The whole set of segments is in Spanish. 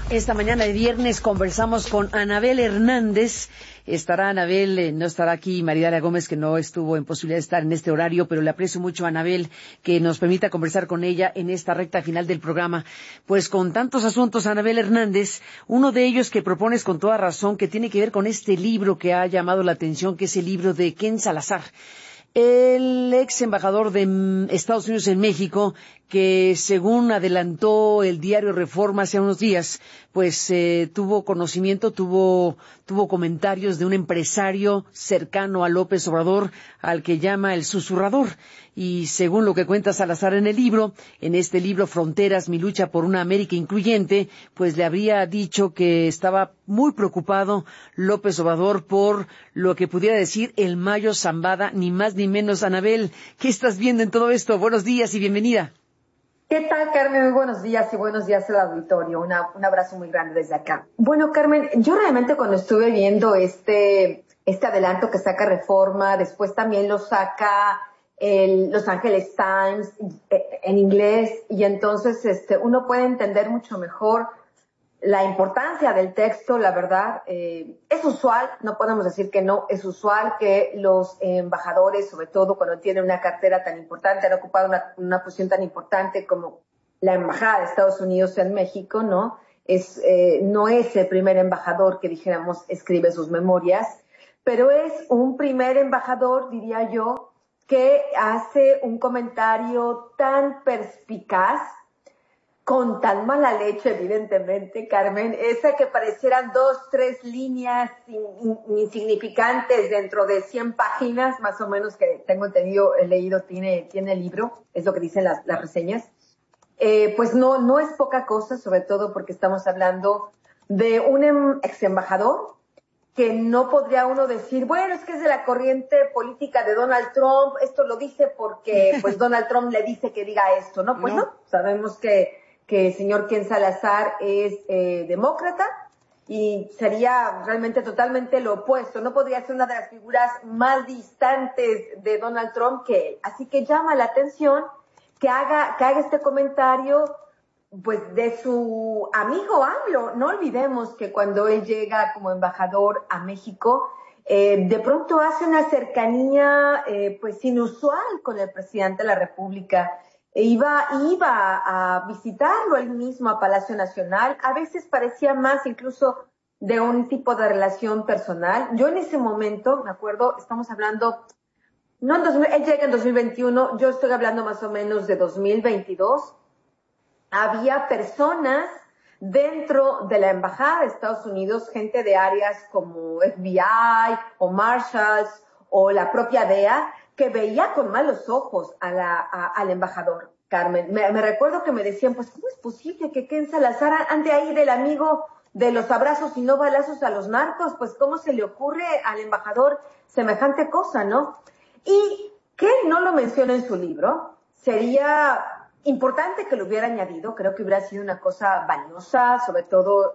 Esta mañana de viernes conversamos con Anabel Hernández. Estará Anabel, no estará aquí Maridalia Gómez, que no estuvo en posibilidad de estar en este horario, pero le aprecio mucho a Anabel que nos permita conversar con ella en esta recta final del programa. Pues con tantos asuntos, Anabel Hernández, uno de ellos que propones con toda razón, que tiene que ver con este libro que ha llamado la atención, que es el libro de Ken Salazar, el ex embajador de Estados Unidos en México, que según adelantó el diario Reforma hace unos días, pues tuvo conocimiento, tuvo comentarios de un empresario cercano a López Obrador, al que llama el susurrador. Y según lo que cuenta Salazar en el libro, en este libro Fronteras, mi lucha por una América incluyente, pues le habría dicho que estaba muy preocupado López Obrador por lo que pudiera decir el Mayo Zambada, ni más ni menos. Anabel, ¿qué estás viendo en todo esto? Buenos días y bienvenida. ¿Qué tal, Carmen? Muy buenos días y buenos días al auditorio. Un abrazo muy grande desde acá. Bueno, Carmen, yo realmente cuando estuve viendo este adelanto que saca Reforma, después también lo saca el Los Angeles Times en inglés, y entonces uno puede entender mucho mejor la importancia del texto. La verdad, es usual, no podemos decir que no, es usual que los embajadores, sobre todo cuando tienen una cartera tan importante, han ocupado una posición tan importante como la Embajada de Estados Unidos en México, ¿no? No es el primer embajador que, dijéramos, escribe sus memorias, pero es un primer embajador, diría yo, que hace un comentario tan perspicaz, con tan mala leche, evidentemente, Carmen, esa que parecieran 2, 3 líneas insignificantes dentro de 100 páginas, más o menos, que tengo entendido, he leído, tiene el libro, es lo que dicen las reseñas. Pues no es poca cosa, sobre todo porque estamos hablando de un ex embajador que no podría uno decir, bueno, es que es de la corriente política de Donald Trump, esto lo dice porque pues Donald Trump le dice que diga esto, ¿no? Pues no, sabemos que el señor Ken Salazar es demócrata y sería realmente totalmente lo opuesto. No podría ser una de las figuras más distantes de Donald Trump que él. Así que llama la atención que haga este comentario, pues, de su amigo AMLO. No olvidemos que cuando él llega como embajador a México, de pronto hace una cercanía pues inusual con el presidente de la República. Iba a visitarlo él mismo a Palacio Nacional. A veces parecía más incluso de un tipo de relación personal. Yo en ese momento, me acuerdo, estamos hablando, no en 2000, él llega en 2021, yo estoy hablando más o menos de 2022. Había personas dentro de la Embajada de Estados Unidos, gente de áreas como FBI o Marshalls o la propia DEA, que veía con malos ojos al embajador, Carmen. Me recuerdo que me decían, pues, ¿cómo es posible que Ken Salazar ande ahí del amigo de los abrazos y no balazos a los narcos? Pues, ¿cómo se le ocurre al embajador semejante cosa, no? Y que no lo menciona en su libro, sería importante que lo hubiera añadido. Creo que hubiera sido una cosa valiosa, sobre todo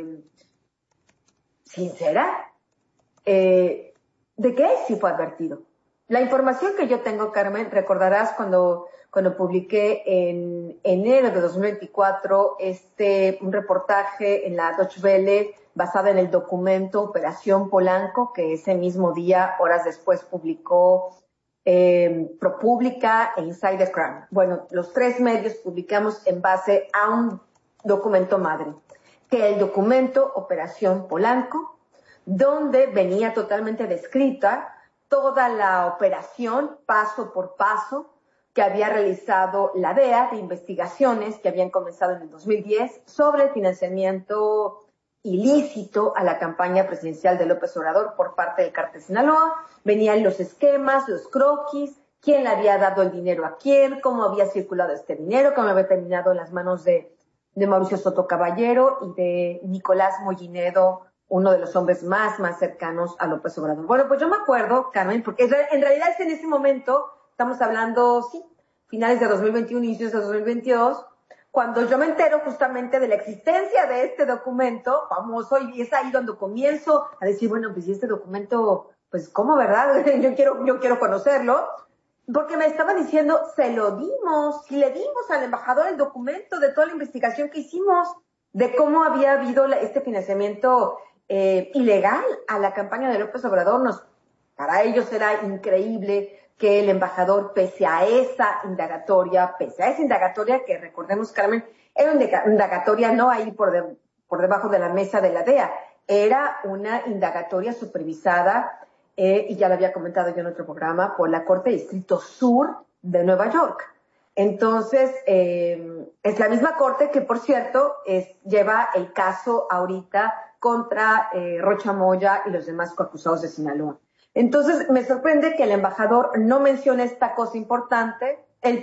sincera, de que él sí fue advertido. La información que yo tengo, Carmen, recordarás cuando publiqué en enero de 2024 un reportaje en la Deutsche Welle basado en el documento Operación Polanco, que ese mismo día, horas después, publicó ProPublica e Insider Crime. Bueno, los 3 medios publicamos en base a un documento madre, que el documento Operación Polanco, donde venía totalmente descrita toda la operación, paso por paso, que había realizado la DEA de investigaciones que habían comenzado en el 2010 sobre el financiamiento ilícito a la campaña presidencial de López Obrador por parte del Cártel Sinaloa. Venían los esquemas, los croquis, quién le había dado el dinero a quién, cómo había circulado este dinero, cómo había terminado en las manos de Mauricio Soto Caballero y de Nicolás Mollinedo, uno de los hombres más cercanos a López Obrador. Bueno, pues yo me acuerdo, Carmen, porque en realidad es en ese momento, estamos hablando, sí, finales de 2021, inicios de 2022, cuando yo me entero justamente de la existencia de este documento famoso, y es ahí donde comienzo a decir, bueno, pues, ¿y este documento, pues, cómo, verdad? yo quiero conocerlo. Porque me estaban diciendo, se lo dimos, y le dimos al embajador el documento de toda la investigación que hicimos. de cómo había habido este financiamiento ilegal a la campaña de López Obrador. Para ellos era increíble que el embajador, pese a esa indagatoria que recordemos, Carmen, era una indagatoria no ahí por debajo de la mesa de la DEA, era una indagatoria supervisada, y ya lo había comentado yo en otro programa, por la Corte de Distrito Sur de Nueva York. Entonces, es la misma corte que, por cierto, lleva el caso ahorita contra Rocha Moya y los demás coacusados de Sinaloa. Entonces, me sorprende que el embajador no mencione esta cosa importante.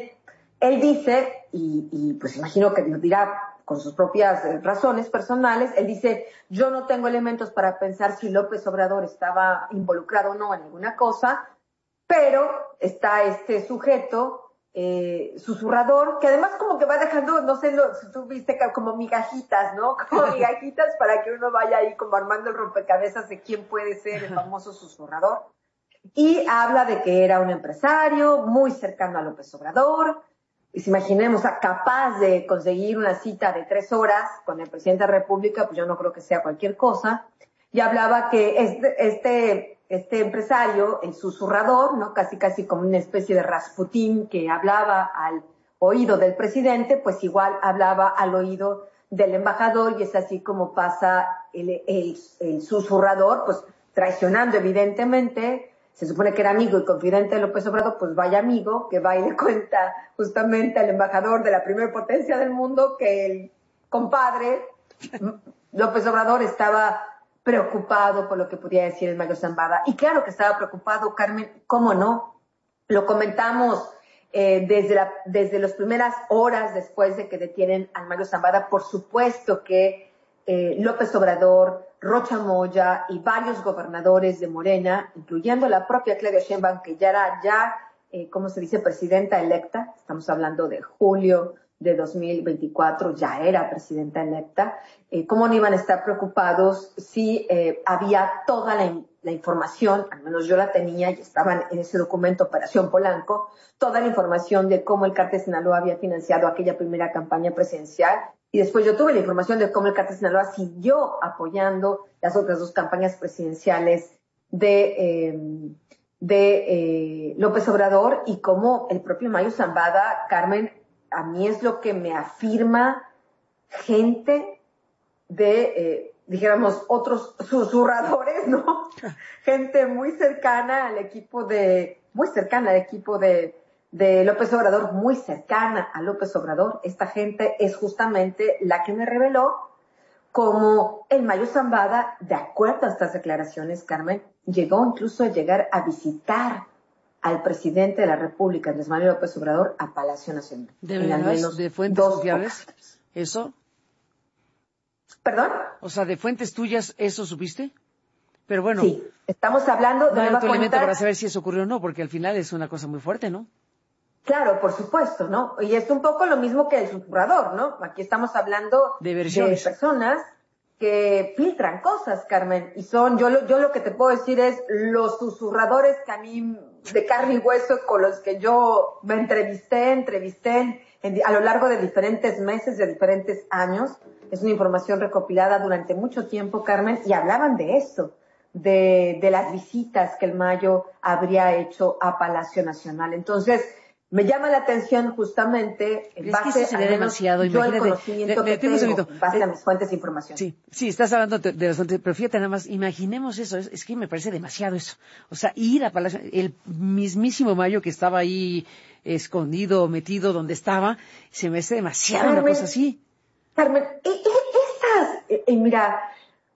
Él dice, y pues imagino que lo dirá con sus propias razones personales, él dice, yo no tengo elementos para pensar si López Obrador estaba involucrado o no en ninguna cosa, pero está este sujeto susurrador, que además como que va dejando, no sé si tú viste, como migajitas, ¿no? Como migajitas para que uno vaya ahí como armando el rompecabezas de quién puede ser el famoso susurrador. Y habla de que era un empresario muy cercano a López Obrador, y si imaginemos, capaz de conseguir una cita de 3 horas con el presidente de la República, pues yo no creo que sea cualquier cosa. Y hablaba que este empresario, el susurrador, ¿no? Casi como una especie de Rasputín que hablaba al oído del presidente, pues igual hablaba al oído del embajador, y es así como pasa el susurrador, pues traicionando evidentemente. Se supone que era amigo y confidente de López Obrador, pues vaya amigo que va y le cuenta justamente al embajador de la primera potencia del mundo que el compadre López Obrador estaba preocupado por lo que podía decir el Mayo Zambada. Y claro que estaba preocupado, Carmen, ¿cómo no? Lo comentamos desde las primeras horas después de que detienen al Mayo Zambada. Por supuesto que López Obrador, Rocha Moya y varios gobernadores de Morena, incluyendo la propia Claudia Sheinbaum, que ya era ¿cómo se dice?, presidenta electa. Estamos hablando de julio de 2024, ya era presidenta electa. ¿Cómo no iban a estar preocupados si había toda la información, al menos yo la tenía y estaban en ese documento Operación Polanco, toda la información de cómo el Cártel Sinaloa había financiado aquella primera campaña presidencial? Y después yo tuve la información de cómo el Cártel Sinaloa siguió apoyando las otras 2 campañas presidenciales de López Obrador, y cómo el propio Mayo Zambada, Carmen, a mí es lo que me afirma gente dijéramos, otros susurradores, ¿no? Gente muy cercana al equipo de López Obrador, muy cercana a López Obrador. Esta gente es justamente la que me reveló cómo el Mayo Zambada, de acuerdo a estas declaraciones, Carmen, llegó incluso a llegar a visitar al presidente de la República, Andrés Manuel López Obrador, a Palacio Nacional. ¿De veras? ¿De fuentes confiables? ¿Eso? ¿Perdón? O sea, ¿de fuentes tuyas eso supiste? Pero bueno. Sí, estamos hablando de... No hay otro elemento para saber si eso ocurrió o no, porque al final es una cosa muy fuerte, ¿no? Claro, por supuesto, ¿no? Y es un poco lo mismo que el susurrador, ¿no? Aquí estamos hablando de personas que filtran cosas, Carmen, y son, yo lo que te puedo decir es los susurradores que a mí, de carne y hueso, con los que yo me entrevisté a lo largo de diferentes meses, de diferentes años. Es una información recopilada durante mucho tiempo, Carmen, y hablaban de eso, de las visitas que el Mayo habría hecho a Palacio Nacional. Entonces, me llama la atención justamente en base a demasiado, yo el conocimiento que tengo, en base a mis fuentes de información. Sí, estás hablando de las fuentes, pero fíjate nada más, imaginemos eso, es que me parece demasiado eso. O sea, ir a Palacio, el mismísimo Mayo que estaba ahí escondido, metido donde estaba, se me hace demasiado una cosa así. Carmen, mira,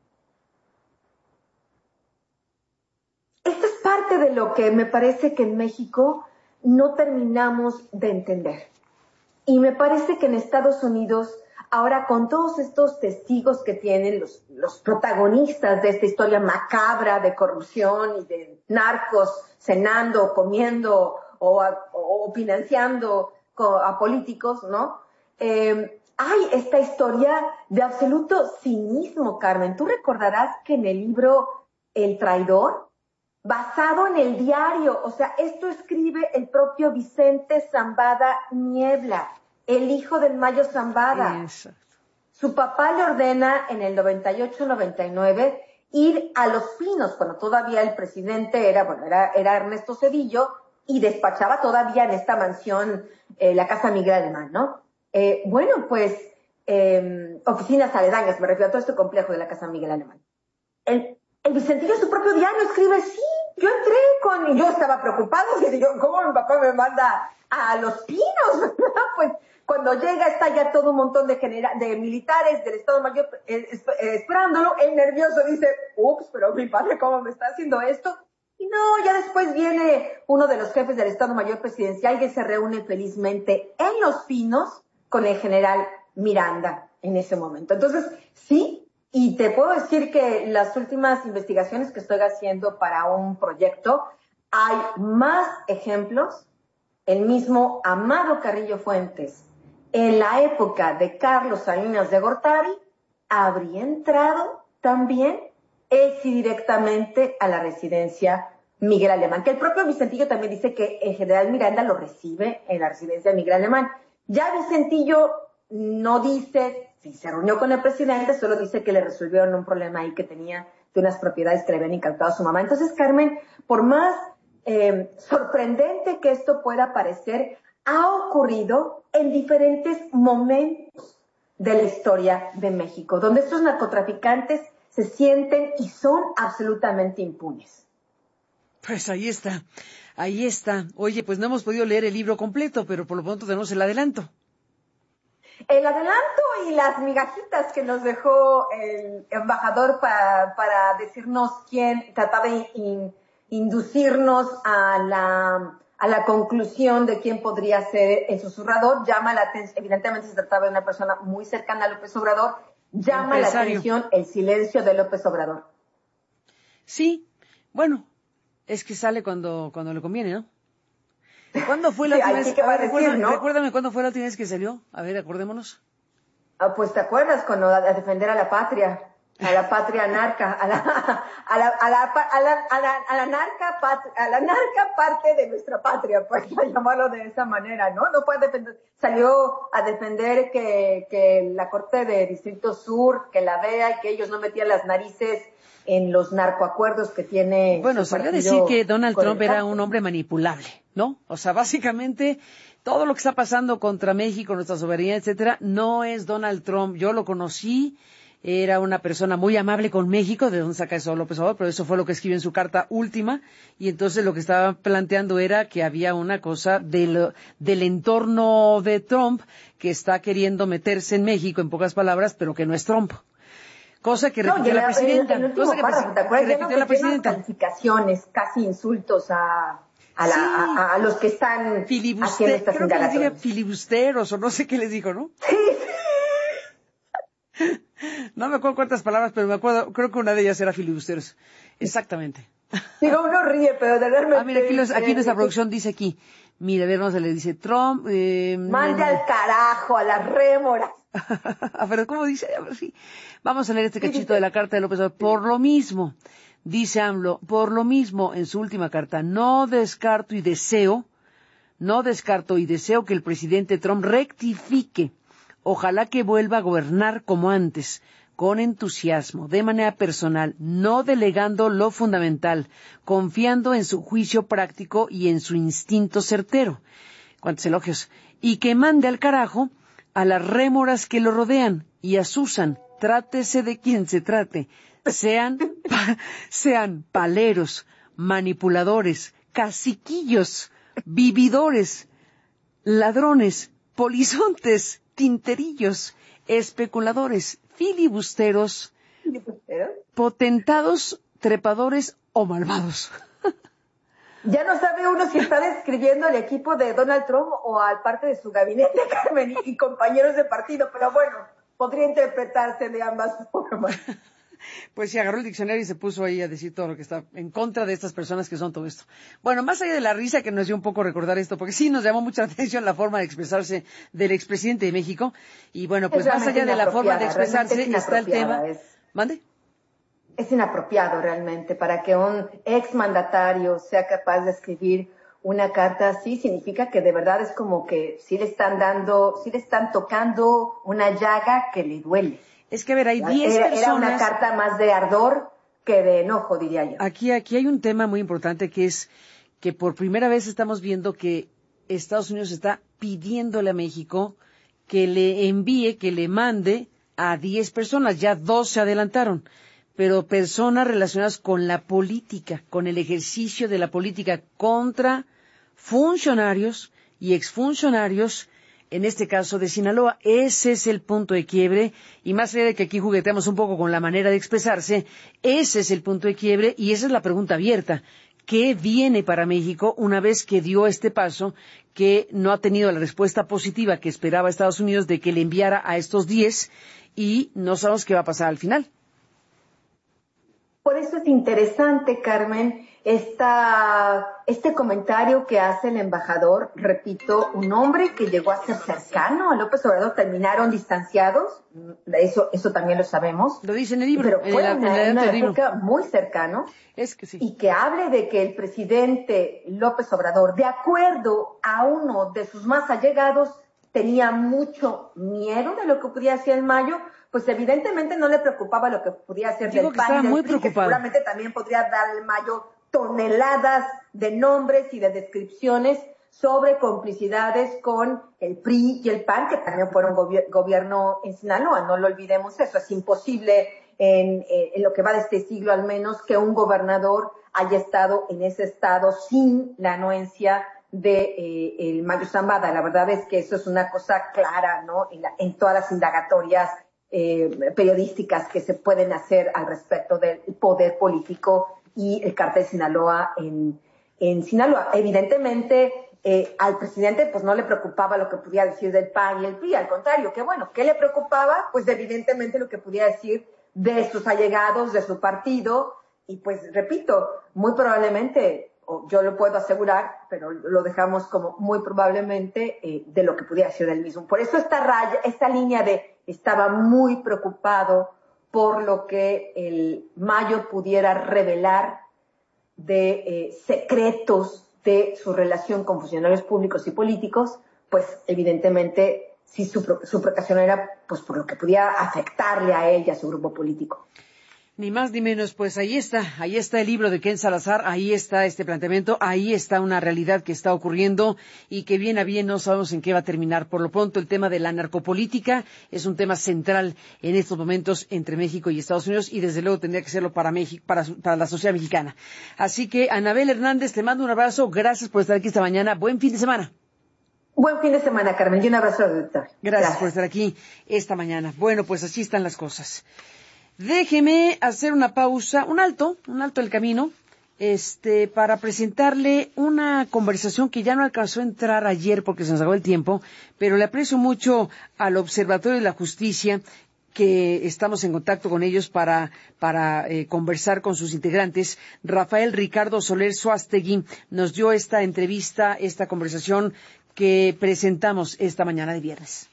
esta es parte de lo que me parece que en México no terminamos de entender. Y me parece que en Estados Unidos, ahora con todos estos testigos que tienen los protagonistas de esta historia macabra de corrupción y de narcos cenando, comiendo o financiando a políticos, ¿no? Hay esta historia de absoluto cinismo, Carmen. Tú recordarás que en el libro El Traidor, basado en el diario, o sea, esto escribe el propio Vicente Zambada Niebla, el hijo del Mayo Zambada. Exacto. su papá le ordena en el 98-99 ir a Los Pinos, cuando todavía el presidente era Ernesto Zedillo, y despachaba todavía en esta mansión, la Casa Miguel Alemán, ¿no? Oficinas aledañas, me refiero a todo este complejo de la Casa Miguel Alemán. El Vicentillo en su propio diario escribe, sí, yo entré y yo estaba preocupado, y digo, ¿cómo mi papá me manda a Los Pinos? Pues cuando llega está ya todo un montón de militares del Estado Mayor esperándolo, él nervioso dice, ups, pero mi padre, ¿cómo me está haciendo esto? Y no, ya después viene uno de los jefes del Estado Mayor Presidencial que se reúne felizmente en Los Pinos con el general Miranda en ese momento. Entonces, sí, y te puedo decir que las últimas investigaciones que estoy haciendo para un proyecto, hay más ejemplos. El mismo Amado Carrillo Fuentes, en la época de Carlos Salinas de Gortari, habría entrado también directamente a la residencia Miguel Alemán, que el propio Vicentillo también dice que el general Miranda lo recibe en la residencia Miguel Alemán. Ya Vicentillo no dice si se reunió con el presidente, solo dice que le resolvieron un problema ahí que tenía de unas propiedades que le habían incautado a su mamá. Entonces, Carmen, por más sorprendente que esto pueda parecer, ha ocurrido en diferentes momentos de la historia de México, donde estos narcotraficantes se sienten y son absolutamente impunes. Pues ahí está, ahí está. Oye, pues no hemos podido leer el libro completo, pero por lo pronto tenemos el adelanto. El adelanto y las migajitas que nos dejó el embajador para decirnos quién, tratar de inducirnos a la conclusión de quién podría ser el susurrador, llama la atención, evidentemente se trataba de una persona muy cercana a López Obrador, llama la atención el silencio de López Obrador. Sí, bueno, es que sale cuando le conviene, ¿no? ¿Cuándo fue la última vez? Recuérdame cuándo fue la última vez que salió. A ver, acordémonos. Pues te acuerdas cuando a defender a la patria narca, a la narca parte de nuestra patria, pues a llamarlo de esa manera, ¿no? No puede defender, salió a defender que la Corte de Distrito Sur, que la DEA y que ellos no metían las narices en los narcoacuerdos que tiene. Bueno, salió a decir que Donald Trump era un hombre manipulable, ¿no? O sea, básicamente todo lo que está pasando contra México, nuestra soberanía, etcétera, no es Donald Trump. Yo lo conocí, era una persona muy amable con México, de dónde saca eso López Obrador, pero eso fue lo que escribió en su carta última, y entonces lo que estaba planteando era que había una cosa del entorno de Trump que está queriendo meterse en México, en pocas palabras, pero que no es Trump. Cosa que repitió la presidenta. Repitió la presidenta. Calificaciones, casi insultos a los que están haciendo estas creo indagatorias. que les diga filibusteros o no sé qué les dijo, ¿no? Sí. No me acuerdo cuántas palabras, pero me acuerdo, creo que una de ellas era filibusteros. Exactamente. Digo, uno ríe, pero de realmente... mira, aquí nuestra producción dice aquí, mira, a ver, no se le dice Trump... mande al carajo, a las rémoras. A ver, ¿cómo dice? A ver, sí. Vamos a leer este cachito de la carta de López Obrador. Por lo mismo, dice AMLO, por lo mismo, en su última carta, no descarto y deseo que el presidente Trump rectifique. Ojalá que vuelva a gobernar como antes, con entusiasmo, de manera personal, no delegando lo fundamental, confiando en su juicio práctico y en su instinto certero. Cuántos elogios. Y que mande al carajo a las rémoras que lo rodean y a Susan, trátese de quien se trate, sean paleros, manipuladores, caciquillos, vividores, ladrones, polizontes, tinterillos, especuladores, filibusteros, potentados, trepadores o malvados. Ya no sabe uno si está describiendo al equipo de Donald Trump o al parte de su gabinete, Carmen, y compañeros de partido, pero bueno, podría interpretarse de ambas formas. Pues sí, agarró el diccionario y se puso ahí a decir todo lo que está en contra de estas personas que son todo esto. Bueno, más allá de la risa que nos dio un poco recordar esto, porque sí nos llamó mucha atención la forma de expresarse del expresidente de México, y bueno, pues más allá de la forma de expresarse está el tema. ¿Mande? Es inapropiado realmente para que un exmandatario sea capaz de escribir una carta así, significa que de verdad es como que sí le están tocando una llaga que le duele. Es que, a ver, hay 10 personas... Era una carta más de ardor que de enojo, diría yo. Aquí hay un tema muy importante, que es que por primera vez estamos viendo que Estados Unidos está pidiéndole a México que le envíe, que le mande a 10 personas. Ya 2 se adelantaron, pero personas relacionadas con la política, con el ejercicio de la política contra funcionarios y exfuncionarios, en este caso de Sinaloa. Ese es el punto de quiebre, y más allá de que aquí jugueteamos un poco con la manera de expresarse, ese es el punto de quiebre, y esa es la pregunta abierta. ¿Qué viene para México una vez que dio este paso, que no ha tenido la respuesta positiva que esperaba Estados Unidos de que le enviara a estos 10, y no sabemos qué va a pasar al final? Por eso es interesante, Carmen, este comentario que hace el embajador. Repito, un hombre que llegó a ser cercano a López Obrador, terminaron distanciados, eso también lo sabemos. Lo dice en el libro. Pero fue una época muy cercano. Es que sí. Y que hable de que el presidente López Obrador, de acuerdo a uno de sus más allegados, tenía mucho miedo de lo que podía hacer en mayo, pues evidentemente no le preocupaba lo que podía hacer del PAN y del PRI, que seguramente también podría dar al Mayo toneladas de nombres y de descripciones sobre complicidades con el PRI y el PAN, que también fueron gobierno en Sinaloa. No lo olvidemos, eso es imposible en lo que va de este siglo al menos, que un gobernador haya estado en ese estado sin la anuencia de el Mayo Zambada. La verdad es que eso es una cosa clara, ¿no? En todas las indagatorias periodísticas que se pueden hacer al respecto del poder político y el cártel Sinaloa en Sinaloa. Evidentemente, al presidente pues no le preocupaba lo que podía decir del PAN y el PRI, al contrario, que bueno, ¿qué le preocupaba? Pues evidentemente lo que podía decir de sus allegados, de su partido, y pues repito, muy probablemente, yo lo puedo asegurar, pero lo dejamos como muy probablemente, de lo que pudiera ser del mismo. Por eso esta línea de estaba muy preocupado por lo que el Mayo pudiera revelar de secretos de su relación con funcionarios públicos y políticos, pues evidentemente sí su preocupación era pues por lo que podía afectarle a él y a su grupo político. Ni más ni menos, pues ahí está el libro de Ken Salazar, ahí está este planteamiento, ahí está una realidad que está ocurriendo y que bien a bien no sabemos en qué va a terminar. Por lo pronto, el tema de la narcopolítica es un tema central en estos momentos entre México y Estados Unidos, y desde luego tendría que serlo para México, para la sociedad mexicana. Así que, Anabel Hernández, te mando un abrazo, gracias por estar aquí esta mañana, buen fin de semana. Buen fin de semana, Carmen, y un abrazo, doctor. Gracias por estar aquí esta mañana. Bueno, pues así están las cosas. Déjeme hacer una pausa, un alto del camino, para presentarle una conversación que ya no alcanzó a entrar ayer porque se nos acabó el tiempo, pero le aprecio mucho al Observatorio de la Justicia, que estamos en contacto con ellos para conversar con sus integrantes. Rafael Ricardo Soler Suástegui nos dio esta entrevista, esta conversación que presentamos esta mañana de viernes.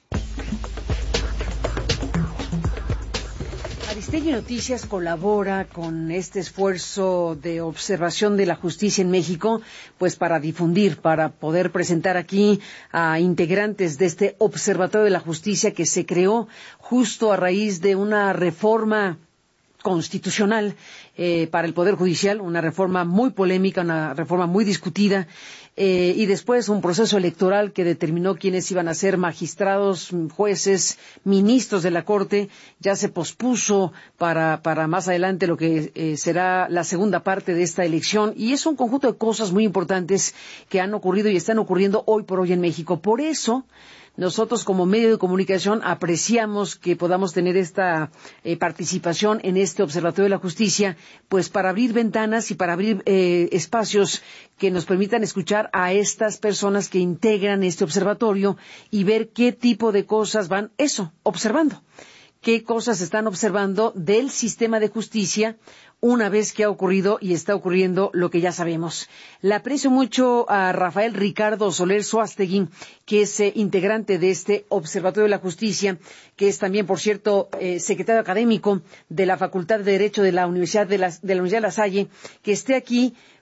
Aristegui Noticias colabora con este esfuerzo de observación de la justicia en México, pues para difundir, para poder presentar aquí a integrantes de este Observatorio de la Justicia que se creó justo a raíz de una reforma constitucional para el Poder Judicial, una reforma muy polémica, una reforma muy discutida, y después un proceso electoral que determinó quiénes iban a ser magistrados, jueces, ministros de la Corte. Ya se pospuso para más adelante lo que será la segunda parte de esta elección, y es un conjunto de cosas muy importantes que han ocurrido y están ocurriendo hoy por hoy en México. Por eso, nosotros como medio de comunicación apreciamos que podamos tener esta participación en este Observatorio de la Justicia, pues para abrir ventanas y para abrir espacios que nos permitan escuchar a estas personas que integran este observatorio y ver qué tipo de cosas van observando. Qué cosas están observando del sistema de justicia una vez que ha ocurrido y está ocurriendo lo que ya sabemos. Le aprecio mucho a Rafael Ricardo Soler Suástegui, que es integrante de este Observatorio de la Justicia, que es también, por cierto, secretario académico de la Facultad de Derecho de la Universidad de La Salle, que esté aquí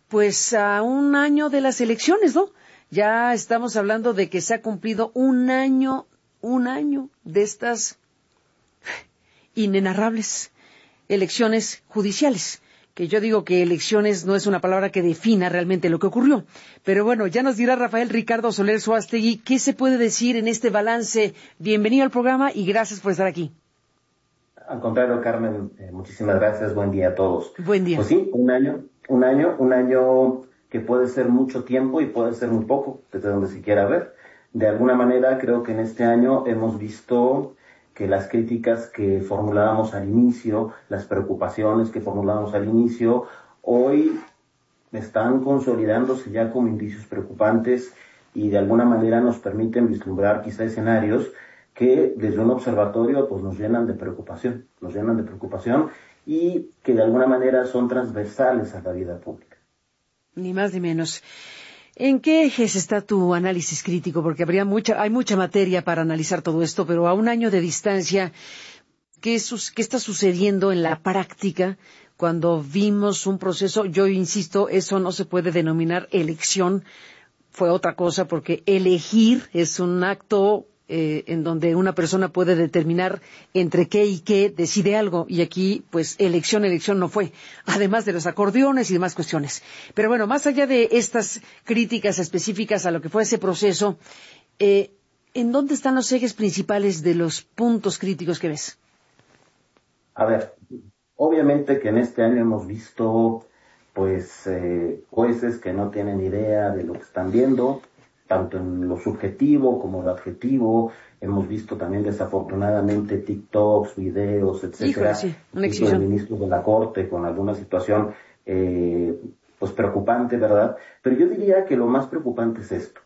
pues a un año de las elecciones, ¿no? Ya estamos hablando de que se ha cumplido un año de estas inenarrables elecciones judiciales, que yo digo que elecciones no es una palabra que defina realmente lo que ocurrió. Pero bueno, ya nos dirá Rafael Ricardo Soler Suástegui qué se puede decir en este balance. Bienvenido al programa y gracias por estar aquí. Al contrario, Carmen, muchísimas gracias, buen día a todos. Buen día. Pues sí, un año que puede ser mucho tiempo y puede ser muy poco, desde donde se quiera ver. De alguna manera, creo que en este año hemos visto que las críticas que formulábamos al inicio, las preocupaciones que formulábamos al inicio, hoy están consolidándose ya como indicios preocupantes y de alguna manera nos permiten vislumbrar quizá escenarios que desde un observatorio pues nos llenan de preocupación y que de alguna manera son transversales a la vida pública. Ni más ni menos. ¿En qué ejes está tu análisis crítico? Porque hay mucha materia para analizar todo esto, pero a un año de distancia, ¿qué está sucediendo en la práctica cuando vimos un proceso? Yo insisto, eso no se puede denominar elección, fue otra cosa, porque elegir es un acto en donde una persona puede determinar entre qué y qué decide algo, y aquí, pues, elección no fue, además de los acordeones y demás cuestiones. Pero bueno, más allá de estas críticas específicas a lo que fue ese proceso, ¿en dónde están los ejes principales de los puntos críticos que ves? A ver, obviamente que en este año hemos visto, pues, jueces que no tienen idea de lo que están viendo, tanto en lo subjetivo como lo adjetivo. Hemos visto también desafortunadamente TikToks, videos, etcétera, sí, incluso el ministro de la Corte con alguna situación pues preocupante, ¿verdad? Pero yo diría que lo más preocupante es esto,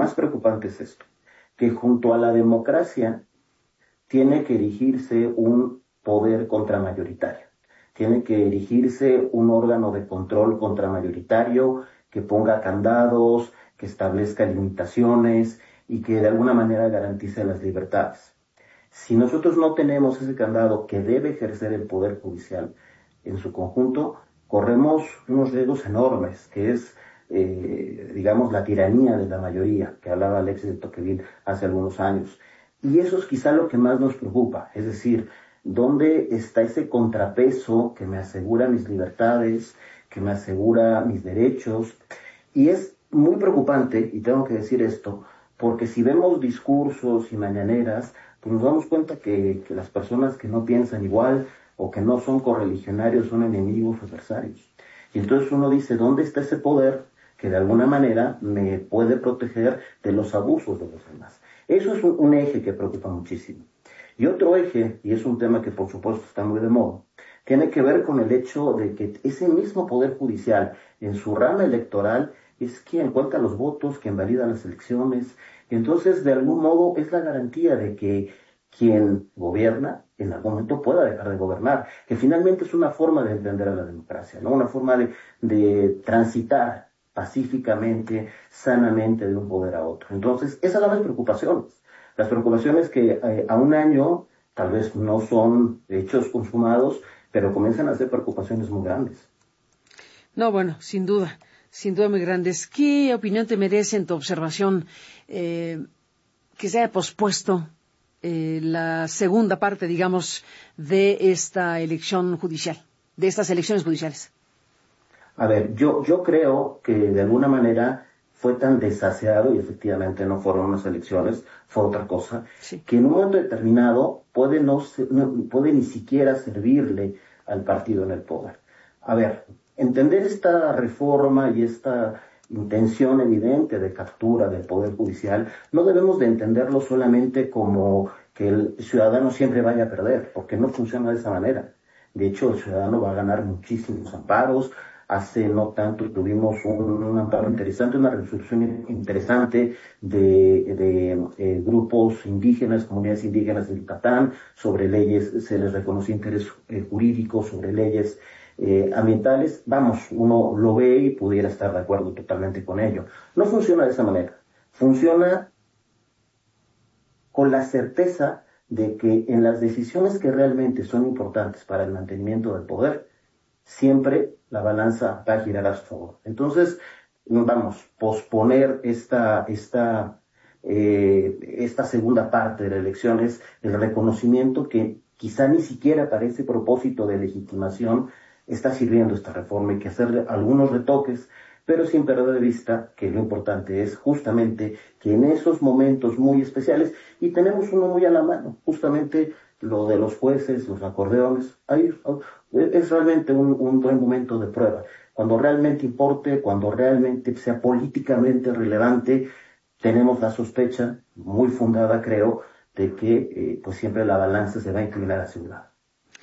que junto a la democracia tiene que erigirse un poder contramayoritario, tiene que erigirse un órgano de control contramayoritario que ponga candados, que establezca limitaciones y que de alguna manera garantice las libertades. Si nosotros no tenemos ese candado que debe ejercer el Poder Judicial en su conjunto, corremos unos riesgos enormes, que es, digamos, la tiranía de la mayoría, que hablaba Alexis de Tocqueville hace algunos años. Y eso es quizá lo que más nos preocupa, es decir, ¿dónde está ese contrapeso que me asegura mis libertades, que me asegura mis derechos? Y es muy preocupante, y tengo que decir esto, porque si vemos discursos y mañaneras, pues nos damos cuenta que las personas que no piensan igual o que no son correligionarios son enemigos o adversarios. Y entonces uno dice, ¿dónde está ese poder que de alguna manera me puede proteger de los abusos de los demás? Eso es un eje que preocupa muchísimo. Y otro eje, y es un tema que por supuesto está muy de moda, tiene que ver con el hecho de que ese mismo Poder Judicial, en su rama electoral, es quien cuenta los votos, quien valida las elecciones. Entonces, de algún modo, es la garantía de que quien gobierna en algún momento pueda dejar de gobernar, que finalmente es una forma de entender a la democracia, ¿no? Una forma de transitar pacíficamente, sanamente de un poder a otro. Entonces, esas son las preocupaciones. Las preocupaciones que a un año tal vez no son hechos consumados, pero comienzan a ser preocupaciones muy grandes. No, bueno, sin duda muy grandes. ¿Qué opinión te merece en tu observación que se haya pospuesto la segunda parte, digamos, de esta elección judicial, de estas elecciones judiciales? A ver, yo creo que de alguna manera fue tan desaseado, y efectivamente no fueron unas elecciones, fue otra cosa, sí, que en un momento determinado puede ni siquiera servirle al partido en el poder. A ver, entender esta reforma y esta intención evidente de captura del Poder Judicial, no debemos de entenderlo solamente como que el ciudadano siempre vaya a perder, porque no funciona de esa manera. De hecho, el ciudadano va a ganar muchísimos amparos. Hace no tanto tuvimos un amparo interesante, una resolución interesante de grupos indígenas, comunidades indígenas de Yucatán, sobre leyes, se les reconoció interés jurídico sobre leyes ambientales. Vamos, uno lo ve y pudiera estar de acuerdo totalmente con ello. No funciona de esa manera. Funciona con la certeza de que en las decisiones que realmente son importantes para el mantenimiento del poder, siempre la balanza va a girar a su favor. Entonces, vamos, posponer esta segunda parte de la elección es el reconocimiento que quizá ni siquiera para ese propósito de legitimación está sirviendo esta reforma y que hacer algunos retoques, pero sin perder de vista que lo importante es justamente que en esos momentos muy especiales, y tenemos uno muy a la mano, justamente lo de los jueces, los acordeones, ahí es realmente un buen momento de prueba. Cuando realmente importe, cuando realmente sea políticamente relevante, tenemos la sospecha, muy fundada creo, de que pues siempre la balanza se va a inclinar hacia un lado.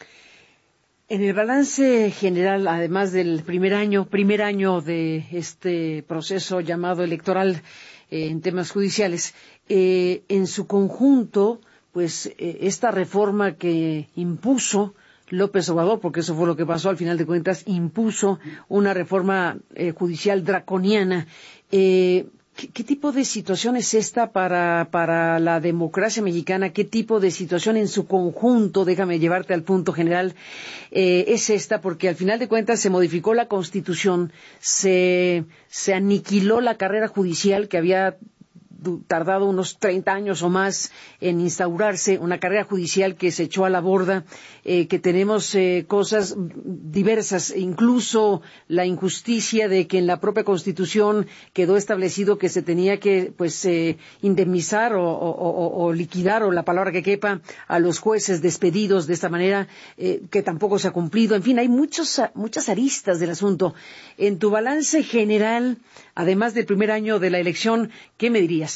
En el balance general, además del primer año de este proceso llamado electoral en temas judiciales, en su conjunto, pues esta reforma que impuso López Obrador, porque eso fue lo que pasó al final de cuentas, impuso una reforma judicial draconiana. ¿Qué tipo de situación es esta para la democracia mexicana? ¿Qué tipo de situación en su conjunto, déjame llevarte al punto general, es esta? Porque al final de cuentas se modificó la Constitución, se aniquiló la carrera judicial que había tardado unos 30 años o más en instaurarse, una carrera judicial que se echó a la borda, que tenemos cosas diversas, incluso la injusticia de que en la propia Constitución quedó establecido que se tenía que indemnizar o liquidar, o la palabra que quepa, a los jueces despedidos de esta manera, que tampoco se ha cumplido. En fin, hay muchas aristas del asunto. En tu balance general, además del primer año de la elección, ¿qué me dirías?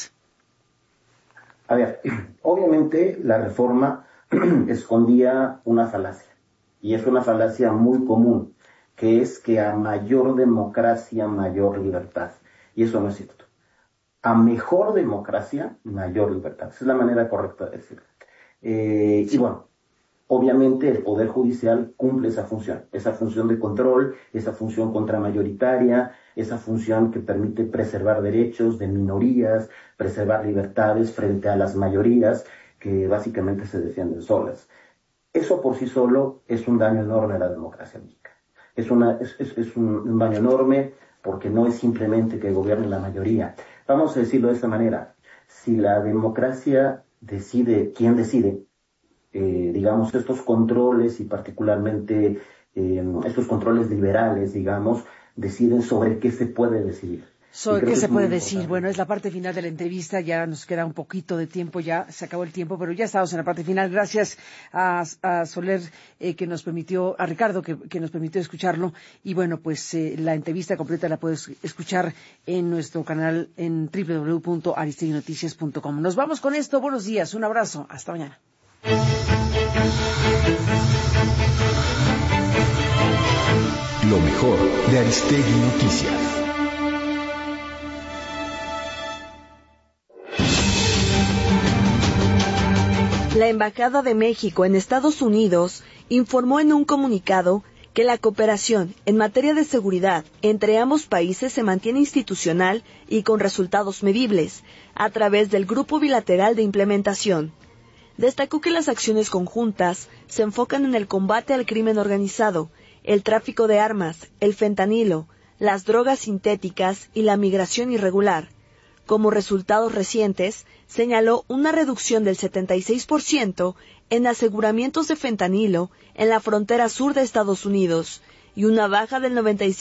A ver, obviamente la reforma escondía una falacia, y es una falacia muy común, que es que a mayor democracia, mayor libertad. Y eso no es cierto. A mejor democracia, mayor libertad. Esa es la manera correcta de decirlo. Y bueno, obviamente el Poder Judicial cumple esa función de control, esa función contramayoritaria, esa función que permite preservar derechos de minorías, preservar libertades frente a las mayorías que básicamente se defienden solas. Eso por sí solo es un daño enorme a la democracia mexicana. Es un daño enorme porque no es simplemente que gobierne la mayoría. Vamos a decirlo de esta manera. Si la democracia decide, ¿quién decide? Digamos, estos controles y particularmente estos controles liberales, digamos, deciden sobre qué se puede decidir. ¿Sobre qué se puede decir? Bueno, es la parte final de la entrevista, ya nos queda un poquito de tiempo, ya se acabó el tiempo, pero ya estamos en la parte final. Gracias a Soler, que nos permitió, a Ricardo, que nos permitió escucharlo. Y bueno, pues la entrevista completa la puedes escuchar en nuestro canal en www.aristeguinoticias.com. Nos vamos con esto. Buenos días, un abrazo, hasta mañana. Lo mejor de Aristegui Noticias. La Embajada de México en Estados Unidos informó en un comunicado que la cooperación en materia de seguridad entre ambos países se mantiene institucional y con resultados medibles a través del Grupo Bilateral de Implementación. Destacó que las acciones conjuntas se enfocan en el combate al crimen organizado, el tráfico de armas, el fentanilo, las drogas sintéticas y la migración irregular. Como resultados recientes, señaló una reducción del 76% en aseguramientos de fentanilo en la frontera sur de Estados Unidos y una baja del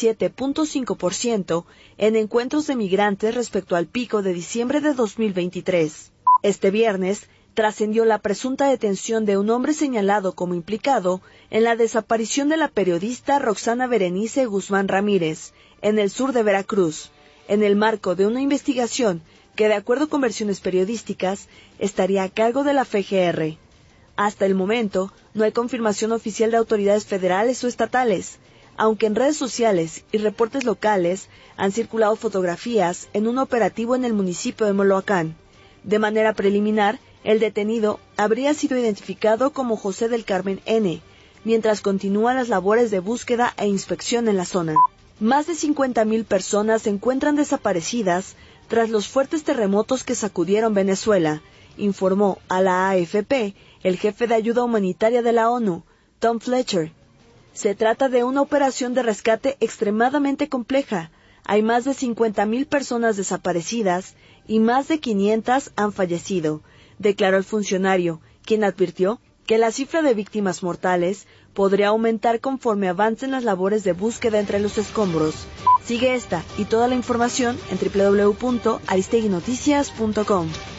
97.5% en encuentros de migrantes respecto al pico de diciembre de 2023. Este viernes, trascendió la presunta detención de un hombre señalado como implicado en la desaparición de la periodista Roxana Berenice Guzmán Ramírez, en el sur de Veracruz, en el marco de una investigación que, de acuerdo con versiones periodísticas, estaría a cargo de la FGR. Hasta el momento, no hay confirmación oficial de autoridades federales o estatales, aunque en redes sociales y reportes locales han circulado fotografías en un operativo en el municipio de Moloacán. De manera preliminar, el detenido habría sido identificado como José del Carmen N., mientras continúan las labores de búsqueda e inspección en la zona. Más de 50,000 personas se encuentran desaparecidas tras los fuertes terremotos que sacudieron Venezuela, informó a la AFP el jefe de ayuda humanitaria de la ONU, Tom Fletcher. Se trata de una operación de rescate extremadamente compleja. Hay más de 50,000 personas desaparecidas y más de 500 han fallecido, declaró el funcionario, quien advirtió que la cifra de víctimas mortales podría aumentar conforme avancen las labores de búsqueda entre los escombros. Sigue esta y toda la información en www.aristeguinoticias.com.